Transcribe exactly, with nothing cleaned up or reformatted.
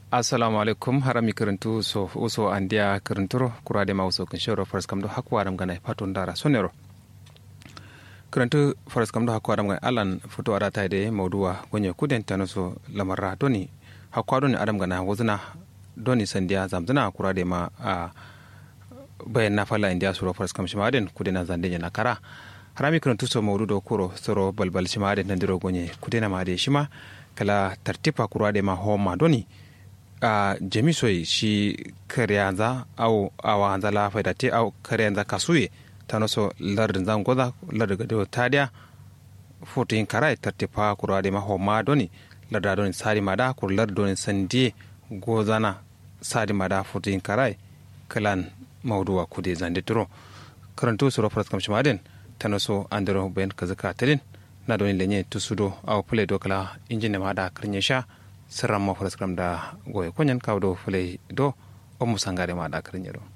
assalamu alaikum harami karantu so uso andia karanturo kurade ma uso kan shoro first kam do hakwa dam gana patun dara sonero karantu first kam do hakwa dam gana alan foto ada tayde mawduwa gonye kuden tanoso lamarra doni hakwa doni adam gana wazna doni sandia zamzana kurade ma a bayan na fala india suro first kam shimaden kudena zande na kara harami karantu so mawdudo kuro soro balbal shimaden nandiro gonye kudena ma de shima kala tartipa kurade ma homa doni a uh, jamisoi shi karyanza au awanza la faidate au karyanza kasuye tanoso lardin zangoza lardin gado tadia fotin karai tartipa kurade ma homa doni larda doni sari mada kur lardoni sandie gozana sari mada fotin karai kalan mawduwa kude zandetro karantu suro pras kam shimaden tanoso andero ben kazaka tedin na doni lenye tusudo au pule dokala injine mada krinyesha sirran mafaras kam da goye konyan kawo do fulai do o musangare ma da karnyero